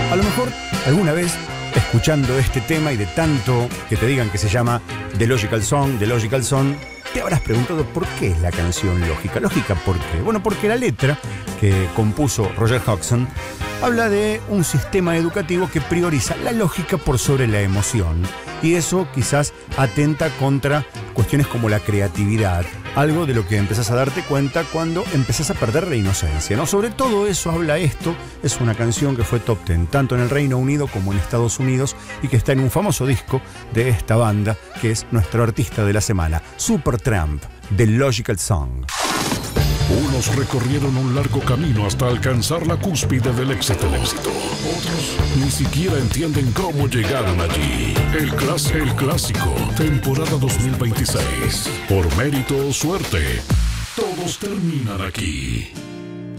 A lo mejor alguna vez, escuchando este tema y de tanto que te digan que se llama The Logical Song, te habrás preguntado por qué es la canción lógica. ¿Lógica por qué? Bueno, porque la letra que compuso Roger Hodgson habla de un sistema educativo que prioriza la lógica por sobre la emoción. Y eso quizás atenta contra cuestiones como la creatividad, algo de lo que empezás a darte cuenta cuando empezás a perder la inocencia, ¿no? Sobre todo eso habla esto. Es una canción que fue top 10, tanto en el Reino Unido como en Estados Unidos, y que está en un famoso disco de esta banda, que es nuestro artista de la semana, Supertramp, The Logical Song. Unos recorrieron un largo camino hasta alcanzar la cúspide del éxito. Otros ni siquiera entienden cómo llegaron allí. El clásico, temporada 2026. Por mérito o suerte, todos terminan aquí.